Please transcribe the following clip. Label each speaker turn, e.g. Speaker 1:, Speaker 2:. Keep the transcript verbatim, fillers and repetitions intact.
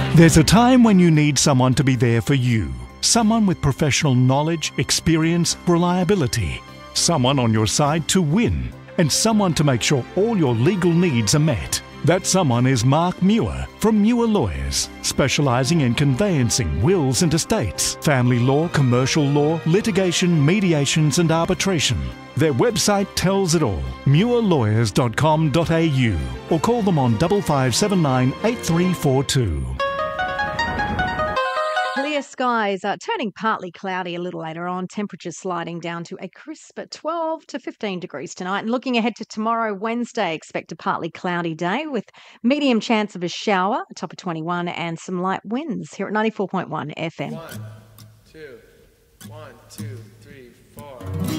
Speaker 1: There's a time when you need someone to be there for you. Someone with professional knowledge, experience, reliability. Someone on your side to win. And someone to make sure all your legal needs are met. That someone is Mark Muir from Muir Lawyers, specialising in conveyancing wills and estates, family law, commercial law, litigation, mediations and arbitration. Their website tells it all, muir lawyers dot com dot a u, or call them on five five seven nine eight three four two.
Speaker 2: Clear skies are turning partly cloudy a little later on. Temperatures sliding down to a crisp twelve to fifteen degrees tonight. And looking ahead to tomorrow, Wednesday, expect a partly cloudy day with medium chance of a shower, a top of twenty-one, and some light winds here at ninety-four point one F M.
Speaker 3: One, two, one, two, three, four.